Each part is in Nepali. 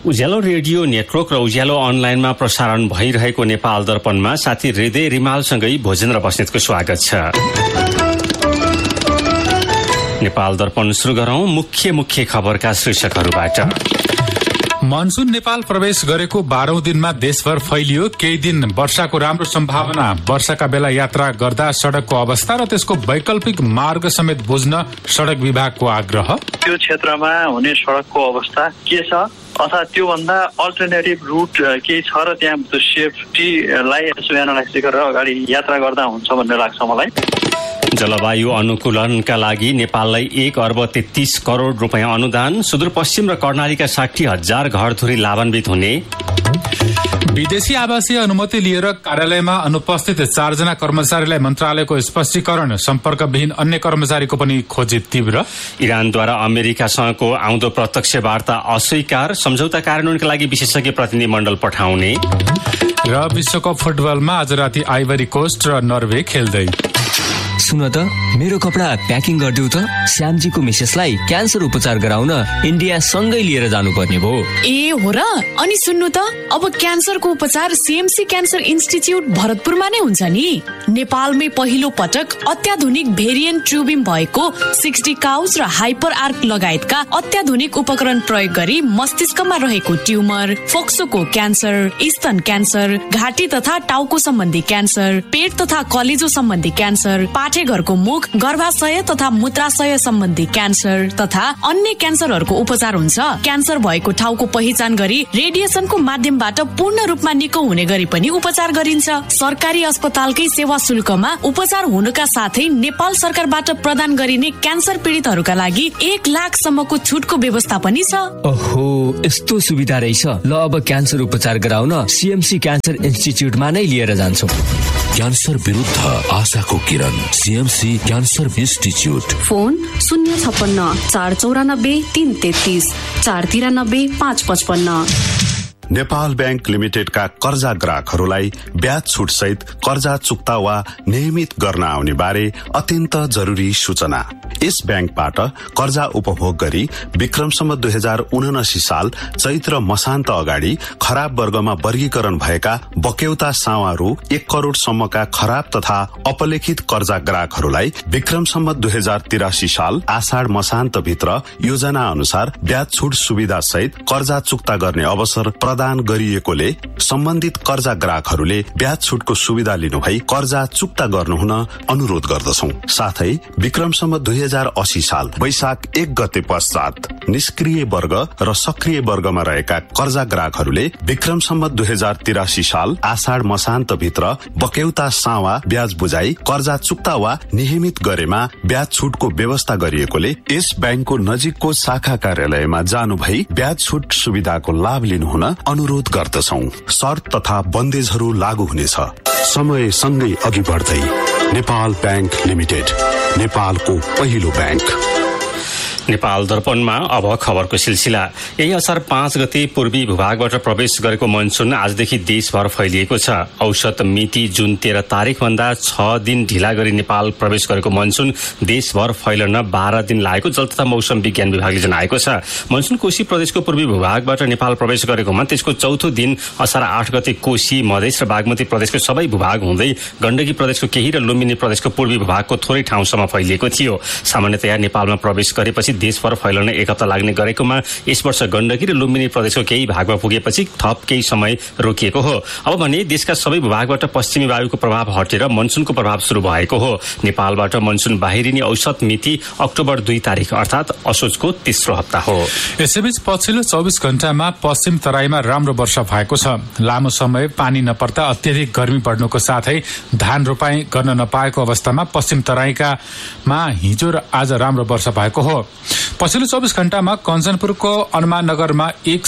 उज्यालो रेडियो नेटवर्क र उज्यालो अनलाइनमा प्रसारण भइरहेको नेपाल दर्पणमा साथी हृदय रिमालसँगै भोजेन्द्र बस्नेतको स्वागत छ। नेपाल दर्पण सुरु गरौं मुख्य खबरका शीर्षकहरूबाट। मनसुन नेपाल प्रवेश गरेको 12औं दिनमा देशभर फैलियो। केही दिन वर्षाको राम्रो सम्भावना। वर्षाका बेला यात्रा गर्दा सड़कको अवस्था र त्यसको वैकल्पिक मार्ग समेत बुझ्न सड़क विभागको आग्रह। त्यो क्षेत्रमा हुने सड़कको अवस्था के छ अथवा त्यो भन्दा अल्टरनेटिभ रुट केही छ र त्यहाँ सेफ्टीलाई यसो एनालाइज गरेर अगाडि यात्रा गर्दा हुन्छ भन्ने लाग्छ मलाई। जलवायु अनुकूलनका लागि नेपाललाई 1 अर्ब 33 करोड रुपियाँ अनुदान। सुदूरपश्चिम र कर्णालीका 60,000 घरधुरी लाभान्वित हुने। विदेशी आवासीय अनुमति लिएर कार्यालयमा अनुपस्थित 4 जना कर्मचारीलाई मन्त्रालयको स्पष्टीकरण। सम्पर्कविहीन अन्य कर्मचारीको पनि खोजी तीव्र। इरानद्वारा अमेरिकासँगको आउँदो प्रत्यक्ष वार्ता अस्वीकार। सम्झौता कार्यान्वयनका लागि विशेषज्ञ प्रतिनिधि मण्डल पठाउने। र विश्वकप फुटबलमा आज राति आइभरी कोस्ट र नर्वे खेल्दै। सुन त मेरो कपडा प्याकिङ गरिदेऊ त। श्यामजीको मिसेसलाई क्यान्सर उपचार गराउन इन्डिया सँगै लिएर जानुपर्ने भयो। ए हो र। अनि सुन्नु त अब क्यान्सरको उपचार सीएमसी क्यान्सर इन्स्टिच्युट भरतपुरमा नै हुन्छ नि। नेपालमै पहिलो पटक अत्याधुनिक भेरिएन्ट ट्युबिम भएको 60 काउज र हाइपर आर्क लगायतका अत्याधुनिक उपकरण प्रयोग गरी मस्तिष्कमा रहेको ट्युमर, फोक्सोको क्यान्सर, स्तन क्यान्सर, घाँटी तथा टाउको सम्बन्धी क्यान्सर, पेट तथा कलेजो सम्बन्धी क्यान्सर, पाठेघरको मुख, गर्भाशय तथा मूत्राशय सम्बन्धी क्यान्सर तथा अन्य क्यान्सरहरूको उपचार हुन्छ। क्यान्सर भएको ठाउँको पहिचान गरी रेडिएसनको माध्यमबाट पूर्ण रूपमा निको हुने गरी पनि उपचार गरिन्छ। सरकारी अस्पतालकै सेवा शुल्कमा उपचार हुनुका साथै नेपाल सरकारबाट प्रदान गरिने क्यान्सर पीडितहरूका लागि 1 लाख सम्मको छुटको व्यवस्था पनि छ। ओहो, यस्तो सुविधा रहेछ। ल अब क्यान्सर उपचार गराउन सीएमसी क्यान्सर इन्स्टिच्युटमा नै लिएर जान्छौँ। क्यान्सर विरुद्ध आशाको किरण, CMC cancer institute. Phone 056 494 333 493 555। Nepal bank लिमिटेडका कर्जा ग्राहकहरूलाई ब्याज छुट सहित कर्जा चुक्ता वा नियमित गर्न आउने बारे अत्यन्त जरुरी सूचना। यस बैंकबाट कर्जा उपभोग गरी विक्रमसम्म 2079 साल चैत्र मसान्त अगाडि खराब वर्गमा वर्गीकरण भएका बक्यौता सावारू 1 करोड सम्मका खराब तथा अपलेखित कर्जा ग्राहकहरूलाई विक्रमसम्म 2083 साल आषाढ मसान्त भित्र योजना अनुसार ब्याज छुट सुविधा सहित कर्जा चुक्ता गर्ने अवसर प्रदान गरिएकोले सम्बन्धित कर्जा ग्राहकहरूले ब्याज छुटको सुविधा लिनुभई कर्जा चुक्ता गर्नुहुन अनुरोध गर्दछौं। साथै विक्रमसम्म 2080 साल वैशाख 1 गते पश्चात निष्क्रिय वर्ग र सक्रिय वर्गमा रहेका कर्जा ग्राहकहरूले विक्रमसम्म 2083 साल आषाढ मसान्त भित्र बक्यौता सावा ब्याज बुझाई कर्जा चुक्ता वा नियमित गरेमा ब्याज छुटको व्यवस्था गरिएकोले यस बैंकको नजिकको शाखा कार्यालयमा जानु भई ब्याज छुट सुविधाको लाभ लिनुहुन अनुरोध गर्दछौं। शर्त तथा बन्देजहरू लागू हुनेछ। समय सँगै अघि बढ्दै नेपाल बैंक लिमिटेड, नेपालको पहिलो बैंक। नेपाल दर्पणमा अब खबरको सिलसिला। यही असार 5 गते पूर्वी भूभागबाट प्रवेश गरेको मनसुन आजदेखि देशभर फैलिएको छ। औसत मिति जुन 13 तारिकभन्दा 6 दिन ढिला गरी नेपाल प्रवेश गरेको मनसुन देशभर फैलन 12 दिन लागेको जल तथा मौसम विज्ञान विभागले जनाएको छ। मनसुन कोशी प्रदेशको पूर्वी भूभागबाट नेपाल प्रवेश गरेकोमा त्यसको चौथो दिन असार 8 गते कोशी, मधेस र बागमती प्रदेशको सबै भूभाग हुँदै गण्डकी प्रदेशको केही र लुम्बिनी प्रदेशको पूर्वी भूभागको थोरै ठाउँसम्म फैलिएको थियो। सामान्यतया नेपालमा प्रवेश गरेपछि देशभर फैलन 1 हप्ता लाग्ने गरेकोमा यस वर्ष गण्डकी र लुम्बिनी प्रदेशको केही भागमा पुगेपछि थप केही समय रोकिएको हो। अब भने देशका सबै भूभागबाट पश्चिमी वायुको प्रभाव हटेर मनसुनको प्रभाव सुरु भएको हो। नेपालबाट मनसुन बाहिरिने औसत मिति अक्टोबर 2 तारिक अर्थात असोजको तेस्रो हप्ता हो। यसैबीच पछिल्लो 24 घण्टामा पश्चिम तराईमा राम्रो वर्षा भएको छ। लामो समय पानी नपर्दा अत्यधिक गर्मी बढ्नुको साथै धान रोपाई गर्न नपाएको अवस्थामा पश्चिम तराईकामा हिजो र आज राम्रो वर्षा भएको हो। पछिल्लो 24 घण्टामा कञ्चनपुरको अनुमाननगरमा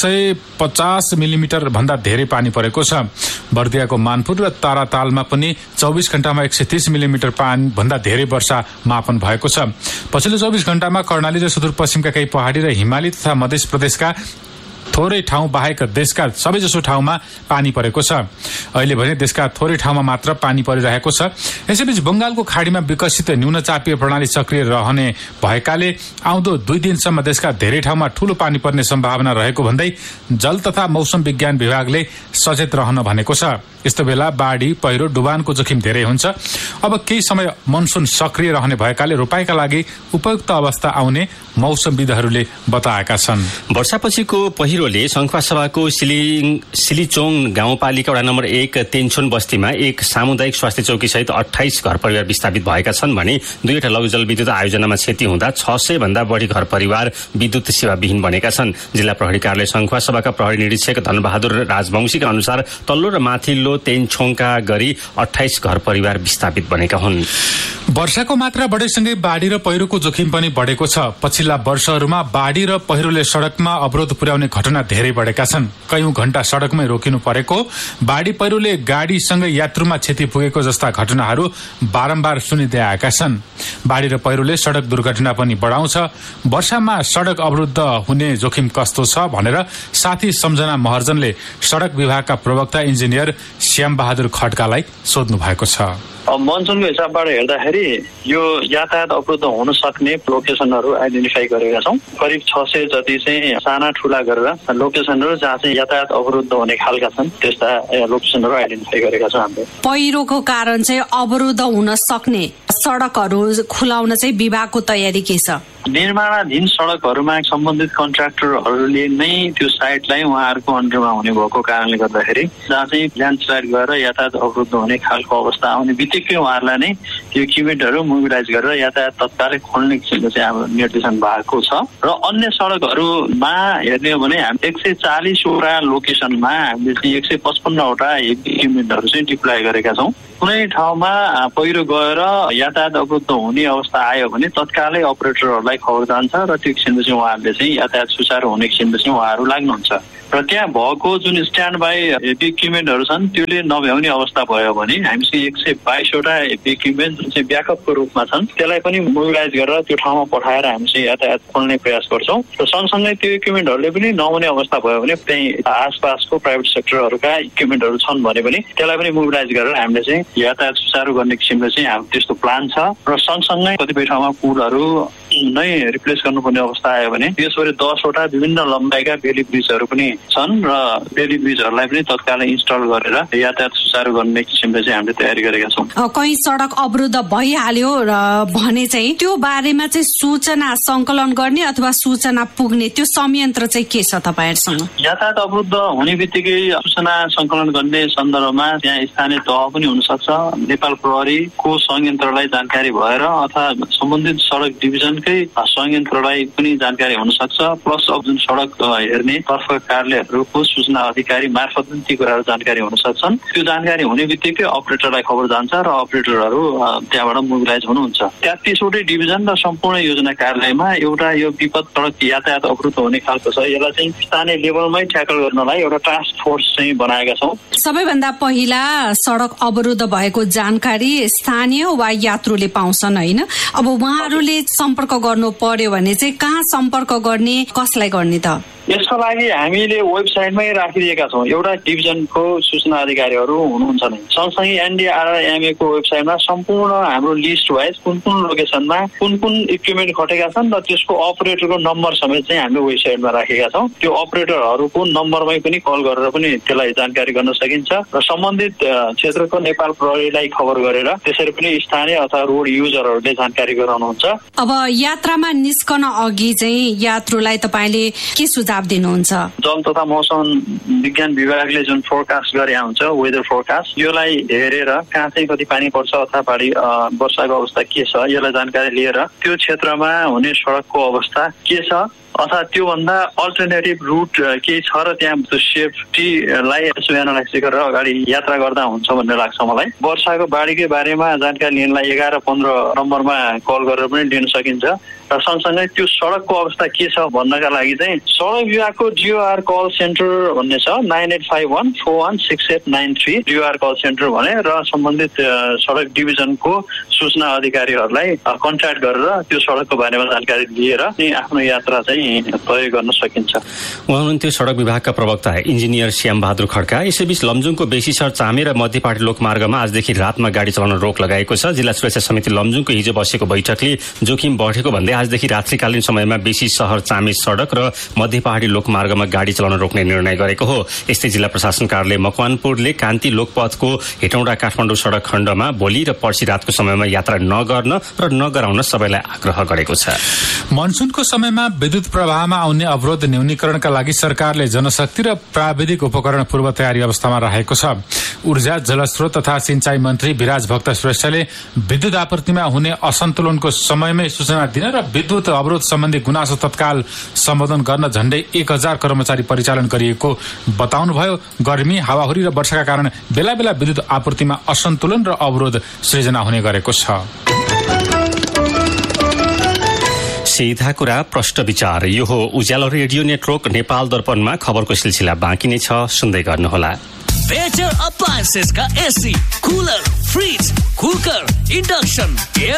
150 मिलिमिटर भन्दा धेरै पानी परेको छ। बर्दियाको मानपुर र तारातालमा पनि 24 घण्टामा 130 मिलिमिटर पानी भन्दा धेरै वर्षा मापन भएको छ। पछिल्लो 24 घण्टामा कर्णाली र सुदूरपश्चिमका केही पहाडी र हिमाली तथा मध्य प्रदेशका थोरै ठाउँ बाहेक देशका सबैजसो ठाउँमा पानी परेको छ। अहिले भने देशका थोरै ठाउँमा मात्र पानी परिरहेको छ। यसैबीच बंगालको खाडीमा विकसित न्यूनचापीय प्रणाली सक्रिय रहने भएकाले आउँदो 2 दिनसम्म देशका धेरै ठाउँमा ठूलो पानी पर्ने सम्भावना रहेको भन्दै जल तथा मौसम विज्ञान विभागले सचेत रहन भनेको छ। यस्तो बेला बाढ़ी, पहिरो, डुबानको जोखिम धेरै हुन्छ। अब केही समय मनसुन सक्रिय रहने भएकाले रोपाईका लागि उपयुक्त अवस्था आउने मौसमविदहरूले बताएका छन्। वर्षापछिको पहिरोले संखुवासभाको सिलिचोङ गाउँपालिका वडा नम्बर 1 तेन्चोन बस्तीमा एक सामुदायिक स्वास्थ्य चौकी सहित 28 घर परिवार विस्थापित भएका छन् भने 2वटा लघु जलविद्युत आयोजनामा क्षति हुँदा 600 भन्दा बढी घर परिवार विद्युत सेवाविहीन बनेका छन्। जिल्ला प्रहरी कार्यालय संखुवासभाका प्रहरी निरीक्षक धनबहादुर राजवंशीका अनुसार तल्लो र माथिल्लो तेन्चोङका गरी 28 घर परिवार विस्थापित बनेका हुन्। वर्षाको मात्रा बढेसँगै बाढ़ी र पहिरोको जोखिम पनि बढेको छ। पछिल्ला वर्षहरूमा बाढ़ी र पहिरोले सड़कमा अवरोध पुर्याउने घटना धेरै बढेका छन्। कयौं घण्टा सड़कमै रोकिनु परेको, बाढ़ी पहिरोले गाड़ीसँगै यात्रुमा क्षति पुगेको जस्ता घटनाहरू बारम्बार सुनिँदै आएका छन्। बाढ़ी र पहिरोले सड़क दुर्घटना पनि बढाउँछ। वर्षामा सड़क अवरुद्ध हुने जोखिम कस्तो छ भनेर साथी सम्झना महर्जनले सड़क विभागका प्रवक्ता इन्जिनियर श्याम बहादुर खड्कालाई सोध्नु भएको छ। मनसुनको हिसाबबाट हेर्दाखेरि यो यातायात अवरुद्ध हुन सक्ने लोकेसनहरू आइडेन्टिफाई गरेका छौँ। करिब 600 जति चाहिँ साना ठुला गरेर लोकेसनहरू जहाँ चाहिँ यातायात अवरुद्ध हुने खालका छन् त्यस्ता लोकेसनहरू आइडेन्टिफाई गरेका छौँ हामीले। पहिरोको कारण चाहिँ अवरुद्ध हुन सक्ने सडकहरू खुलाउन चाहिँ विभागको तयारी के छ? निर्माणाधीन सडकहरूमा सम्बन्धित कन्ट्राक्टरहरूले नै त्यो साइटलाई उहाँहरूको अन्डरमा हुने भएको कारणले गर्दाखेरि जहाँ चाहिँ ल्यान्डस्लाइड गरेर यातायात अवरुद्ध हुने खालको अवस्था आउने बित्तिकै उहाँहरूलाई नै त्यो इक्विपमेन्टहरू मोबिलाइज गरेर यातायात तत्कालै खोल्ने किसिमको चाहिँ हाम्रो निर्देशन भएको छ। र अन्य सडकहरूमा हेर्ने हो भने हामी 140 वटा लोकेसनमा हामीले चाहिँ 155 वटा इक्विपमेन्टहरू चाहिँ डिप्लोय गरेका छौँ। कुनै ठाउँमा पहिरो गएर यातायात अवरुद्ध हुने अवस्था आयो भने तत्कालै अपरेटरहरूलाई खबर जान्छ र त्यो किसिमले चाहिँ उहाँहरूले चाहिँ यातायात सुचारू हुने किसिमले चाहिँ उहाँहरू लाग्नुहुन्छ। र त्यहाँ भएको जुन स्ट्यान्ड बाई इक्विपमेन्टहरू छन् त्यसले नभ्याउने अवस्था भयो भने हामीसँग 122 वटा इक्विपमेन्ट जुन चाहिँ ब्याकअपको रूपमा छन् त्यसलाई पनि मोबिलाइज गरेर त्यो ठाउँमा पठाएर हामी चाहिँ यातायात खोल्ने प्रयास गर्छौँ। र सँगसँगै त्यो इक्विपमेन्टहरूले पनि नहुने अवस्था भयो भने त्यही आसपासको प्राइभेट सेक्टरहरूका इक्विपमेन्टहरू छन् भने पनि त्यसलाई पनि मोबिलाइज गरेर हामीले चाहिँ यातायात सुचारू गर्ने किसिमले चाहिँ हाम्रो त्यस्तो प्लान छ। र सँगसँगै कतिपय ठाउँमा पुलहरू नै रिप्लेस गर्नुपर्ने अवस्था आयो भने त्यसरी 10 वटा विभिन्न लम्बाइका बेली ब्रिजहरू पनि छन् र बेली ब्रिजहरूलाई पनि तत्कालै इन्स्टल गरेर यातायात सुचारू गर्ने किसिमले चाहिँ हामीले तयारी गरेका छौँ। कहीँ सडक अवरुद्ध भइहाल्यो र भने चाहिँ त्यो बारेमा चाहिँ सूचना संकलन गर्ने अथवा सूचना पुग्ने त्यो संयन्त्र चाहिँ के छ तपाईहरुसँग? यातायात अवरुद्ध हुने बित्तिकै सूचना संकलन गर्ने सन्दर्भमा त्यहाँ स्थानीय तह पनि हुन सक्छ, नेपाल प्रहरीको संयन्त्रलाई जानकारी भएर अथवा सम्बन्धित सडक डिभिजनकै संयन्त्रलाई पनि जानकारी हुन सक्छ। प्लस अब जुन सडक हेर्ने तर्फका कार्यालयहरूको सूचना अधिकारी मार्फत पनि ती कुराहरू जानकारी हुन सक्छन्। त्यो जानकारी हुने बित्तिकै अपरेटरलाई खबर जान्छ र अपरेटरहरू त्यहाँबाट मोबिलाइज हुनुहुन्छ। 33 वटै डिभिजन र सम्पूर्ण योजना कार्यालयमा एउटा यो विपद सडक यातायात अवरुद्ध हुने खालको छ। यसलाई चाहिँ स्थानीय लेभलमै ट्याकल गर्नलाई एउटा टास्क फोर्स चाहिँ बनाएका छौँ। सबैभन्दा पहिला सडक अवरुद्ध भएको जानकारी स्थानीय वा यात्रुले पाउँछन् होइन? अब उहाँहरूले सम्पर्क गर्नु पर्यो भने चाहिँ कहाँ सम्पर्क गर्ने, कसलाई गर्ने त? यसको लागि हामीले वेबसाइटमै राखिदिएका छौँ। एउटा डिभिजनको सूचना अधिकारीहरू हुनुहुन्छ नै, सँगसँगै एनडीआरएमए को वेबसाइटमा सम्पूर्ण हाम्रो लिस्ट वाइज कुन कुन लोकेसनमा कुन कुन इक्विपमेन्ट खटेका छन् र त्यसको अपरेटरको नम्बर समेत चाहिँ हामीले वेबसाइटमा राखेका छौँ। त्यो अपरेटरहरूको नम्बरमै पनि कल गरेर पनि त्यसलाई जानकारी गर्न सकिन्छ र सम्बन्धित क्षेत्रको नेपाल प्रहरीलाई खबर गरेर त्यसरी पनि स्थानीय अथवा रोड युजरहरूले जानकारी गराउनुहुन्छ। अब यात्रामा निस्कन अघि चाहिँ यात्रुलाई तपाईँले के सुझाव दिनुहुन्छ? जल तथा मौसम विज्ञान विभागले जुन फोरकास्ट गरे हुन्छ वेदर फोरकास्ट, यसलाई हेरेर कहाँ चाहिँ कति पानी पर्छ अथवा बाढी वर्षाको अवस्था के छ यसलाई जानकारी लिएर त्यो क्षेत्रमा हुने सडकको अवस्था के छ अथवा त्योभन्दा अल्टरनेटिभ रुट केही छ र त्यहाँ सेफ्टीलाई यसो एनालाइज गरेर अगाडि यात्रा गर्दा हुन्छ भन्ने लाग्छ मलाई। वर्षाको बाढीकै बारेमा जानकारी लिनलाई 11-15 नम्बरमा कल गरेर पनि लिन सकिन्छ र सँगसँगै त्यो सडकको अवस्था के छ भन्नका लागि चाहिँ सडक विभागको DOR कल सेन्टर भन्ने छ 9851416893 DOR कल सेन्टर भने र सम्बन्धित सडक डिभिजनको सूचना अधिकारीहरूलाई कन्ट्याक्ट गरेर त्यो सडकको बारेमा जानकारी लिएर आफ्नो यात्रा चाहिँ चाहिँ तय गर्न सकिन्छ। उहाँ हुनुहुन्थ्यो सडक विभागका प्रवक्ता इन्जिनियर श्याम बहादुर खड्का। यसैबीच लमजुङको बेसीसर चामे र मध्यपहाडी लोकमार्गमा आजदेखि रातमा गाडी चलाउन रोक लगाएको छ। जिल्ला सुरक्षा समिति लमजुङको हिजो बसेको बैठकले जोखिम बढेको भन्दै आजदेखि रात्रिकालीन समयमा बेसी सहर चामे सडक र मध्यपहाडी लोकमार्गमा गाडी चलाउन रोक्ने निर्णय गरेको हो। यस्तै जिल्ला प्रशासन कार्यालय मकवानपुरले कान्ति लोकपथको हेटौँडा काठमाडौँ सडक खण्डमा भोलि र पर्सि रातको समयमा यात्रा नगर्न र नगराउन सबैलाई आग्रह गरेको छ। मनसुनको समयमा विद्युत प्रवाहमा आउने अवरोध न्यूनीकरणका लागि सरकारले जनशक्ति र प्राविधिक उपकरण पूर्व तयारी अवस्थामा राखेको छ। ऊर्जा, जलस्रोत तथा सिंचाई मन्त्री विराज भक्त श्रेष्ठले विद्युत आपूर्तिमा हुने असन्तुलनको समयमै सूचना दिन र विद्युत अवरोध सम्बन्धी गुनासो तत्काल सम्बोधन गर्न झण्डै 1000 कर्मचारी परिचालन गरिएको बताउनुभयो। गर्मी, हावाहुरी र वर्षाका कारण बेला बेला विद्युत आपूर्तिमा असन्तुलन र अवरोध सृजना हुने गरेको छ। सीधा कुरा प्रश्न विचार। यो हो उज्यालो रेडियो नेटवर्क नेपाल दर्पणमा खबरको सिलसिला बाँकी नै छ, सुन्दै गर्नुहोला। बेटर अप्लायन्सेस का AC, cooler, fridge, cooker, induction, air